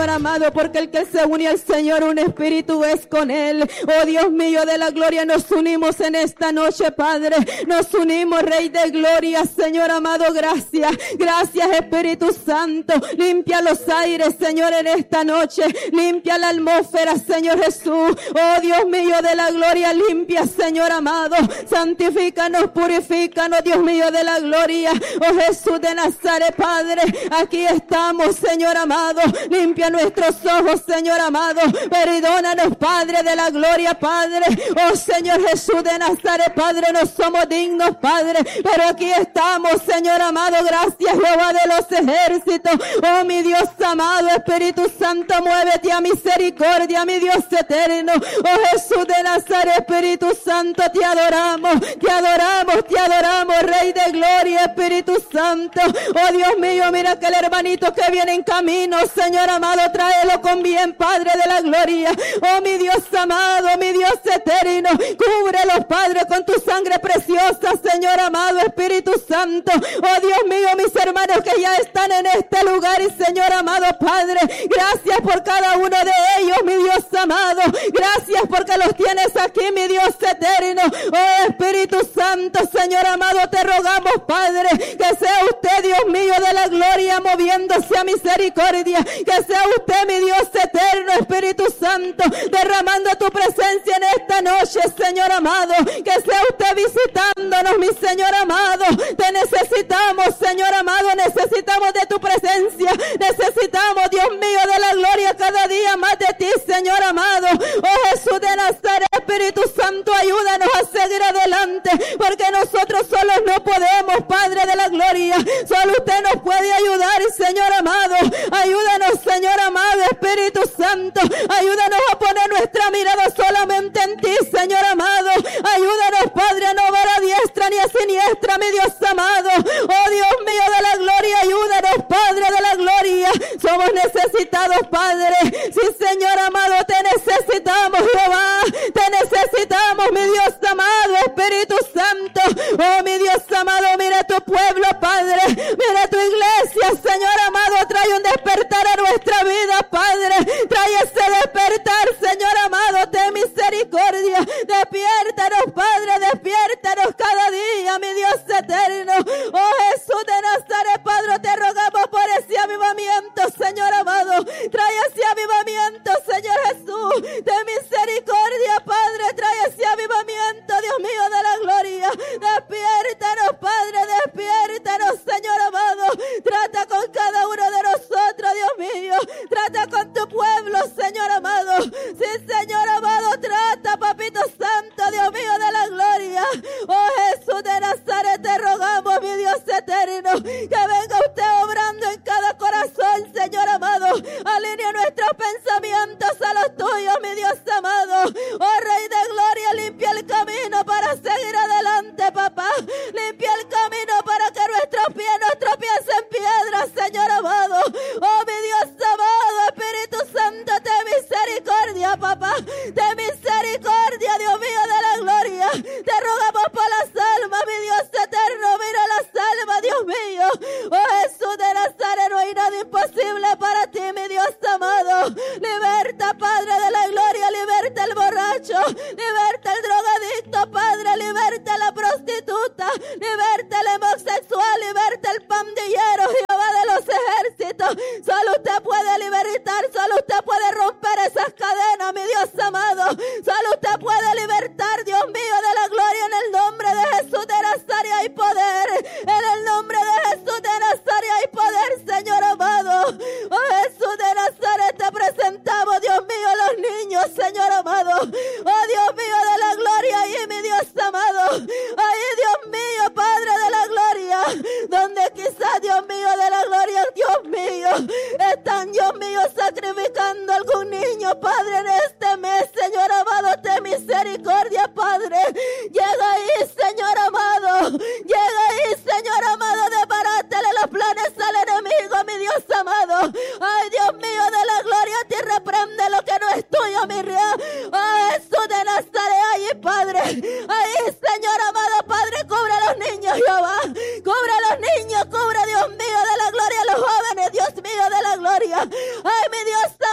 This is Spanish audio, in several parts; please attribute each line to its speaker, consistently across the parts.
Speaker 1: Señor amado, porque el que se une al Señor, un espíritu es con Él. Oh Dios mío de la gloria, nos unimos en esta noche, Padre. Nos unimos, Rey de gloria, Señor amado, gracias. Gracias, Espíritu Santo. Limpia los aires, Señor, en esta noche. Limpia la atmósfera, Señor Jesús. Oh Dios mío de la gloria, limpia, Señor amado. Santifícanos, purifícanos, Dios mío de la gloria. Oh Jesús de Nazaret, Padre, aquí estamos, Señor amado. Limpia nuestros ojos, Señor amado. Perdónanos, Padre de la gloria, Padre. Oh Señor Jesús de Nazaret, Padre, no somos dignos, Padre, pero aquí estamos, Señor amado. Gracias, Jehová de los ejércitos. Oh mi Dios amado, Espíritu Santo, muévete a misericordia, mi Dios eterno. Oh Jesús de Nazaret, Espíritu Santo, te adoramos, te adoramos, te adoramos, Rey de gloria, Espíritu Santo. Oh Dios mío, mira aquel hermanito que viene en camino, Señor amado, tráelo con bien, Padre de la gloria. Oh mi Dios amado, mi Dios eterno, cúbrelos, Padre, con tu sangre preciosa, Señor amado, Espíritu Santo. Oh Dios mío, mis hermanos que ya están en este lugar, y Señor amado, Padre, gracias por cada uno de ellos, mi Dios amado. Gracias porque los tienes aquí, mi Dios eterno. Oh Espíritu Santo, Señor amado, te rogamos, Padre, que sea usted, Dios mío de la gloria, moviéndose a misericordia. Que sea usted, mi Dios eterno, Espíritu Santo, derramando tu presencia en esta noche, Señor amado. Que sea usted visitándonos, mi Señor amado. Te necesitamos, Señor amado, necesitamos de tu presencia. Necesitamos, Dios mío de la gloria, cada día más de ti, Señor amado. Oh Jesús de Nazaret, Espíritu Santo, ayúdanos a seguir adelante, porque nosotros solos no podemos, Padre de la gloria. Solo usted nos puede ayudar, Señor amado. Ayúdanos, Señor amado, Espíritu Santo. Ayúdanos a poner nuestra mirada solamente en ti, Señor amado. Ayúdanos, Padre, a no ver a diestra ni a siniestra, mi Dios amado. Oh Dios mío de la gloria, ayúdanos, Padre de la gloria. Somos necesitados, Padre. Sí, Señor amado, te necesitamos, Jehová. Te necesitamos, mi Dios amado, Espíritu Santo. Oh mi Dios amado, mira tu pueblo, Padre. Mira tu iglesia, Señor amado. Trae un despertar a nuestra vida, Padre. Trae ese despertar, Señor amado. Ten misericordia. Despiértanos, Padre. Despiértanos cada día, mi Dios eterno. Oh Jesús de Nazaret, Padre, te rogamos por ese avivamiento, Señor amado. Trae ese avivamiento, Señor Jesús. Ten misericordia, Padre. Trae ese avivamiento, Dios mío de la gloria. Despiértanos, Padre. Despiértanos, Señor amado. Trata con cada uno de nosotros, Dios mío. Trata con tu pueblo, Señor amado. Sí, Señor amado, trata, Papito Santo, Dios mío de la gloria. Oh Jesús de Nazaret, te rogamos, mi Dios eterno, que venga usted obrando en cada corazón, Señor amado. Alinea nuestros pensamientos a los tuyos, mi Dios amado. Oh Rey de gloria, limpia el camino para seguir adelante, papá. Limpia el camino para que nuestros pies no tropiecen en piedras, Señor amado. Oh mi Dios amado, Espíritu Santo, ten misericordia, papá. Ten misericordia, Dios mío de la gloria. Te rogamos por las almas, mi Dios eterno. Mira las almas, Dios mío. Oh Jesús de Nazaret, no hay nada imposible para ti, mi Dios amado. Liberta, Padre de la gloria. Liberta el borracho. Liberta el drogadicto, Padre. Liberta la prostituta. Liberta el homosexual. Liberta el pandillero, Jehová de los ejércitos. Solo usted puede libertar. Solo usted puede romper esas cadenas, mi Dios amado. Solo usted puede libertar, Dios mío de la gloria. En el nombre de Jesús de Nazaret hay poder. En el nombre de Jesús de Nazaret hay poder, Señor amado. Oh Jesús de Nazaret, te presentamos, Dios mío, los niños, Señor amado. Oh Dios mío de la gloria, ahí mi Dios amado. Ahí, Dios mío, Padre de la gloria. Donde quizás, Dios mío de la gloria, Dios mío, están, Dios mío, sacrificando algún niño, Padre, en este mes, Señor amado. Ten misericordia, Padre. Llega ahí, Señor amado. Llega ahí, Señor amado. Desbarátale los planes al enemigo, mi Dios amado. Ay, Dios mío de la gloria, te reprende lo que no es tuyo, mi rey. Oh, Jesús de Nazaret, ahí, Padre. Ahí, Señor amado, Padre, cubre a los niños, Jehová. Cubre a los niños, cubre, Dios mío de la gloria, a los jóvenes, Dios mío de la gloria. Ay, mi Dios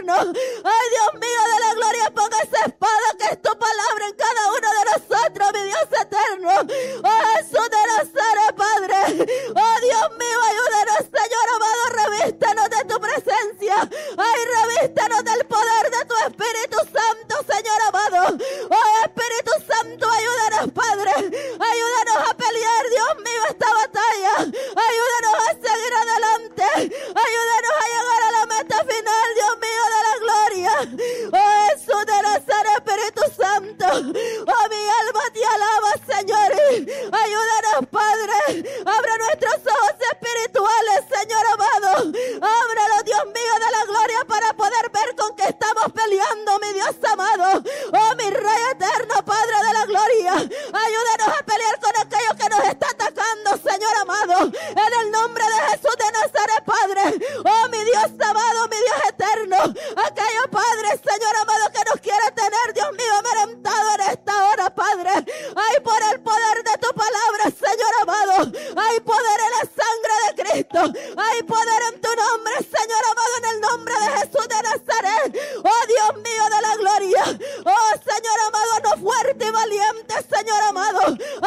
Speaker 1: eterno. Ay, Dios mío de la gloria, ponga esa espada que es tu palabra en cada uno de nosotros, mi Dios eterno. Oh, Jesús de Nazaret, Padre. Oh, Dios mío, ayúdanos, Señor amado, revístanos de tu presencia. Ay, revístanos del poder de tu Espíritu Santo, Señor amado. Oh, Espíritu Santo, ayúdanos, Padre. Ayúdanos a pelear, Dios mío, esta batalla. Ayúdanos a seguir adelante. Ayúdanos a llegar a la meta final, Dios mío de la gloria. Oh, Jesús de Nazaret, Espíritu Santo. Oh, mi alma te alaba, Señor. Ayúdanos, Padre. Abre nuestros ojos espirituales, Señor amado. Ábralo, Dios mío de la gloria, para poder ver con qué estamos peleando, mi Dios amado. Oh, mi Rey eterno, Padre de la gloria. Ayúdanos a pelear con aquello que nos está atacando, Señor amado. En el nombre de Jesús de Nazaret, Padre. Oh, mi Dios amado, mi Dios eterno. Aquello, Padre, Señor amado, que nos quiere tener, Dios mío, amedrentado en esta hora, Padre. Ay, por el poder de tu palabra, Señor amado. Hay poder en la sangre de Cristo. Hay poder en tu nombre, Señor amado, en el nombre de Jesús de Nazaret. Oh, Dios mío de la gloria. Oh, Señor amado, no fuerte y valiente, Señor amado.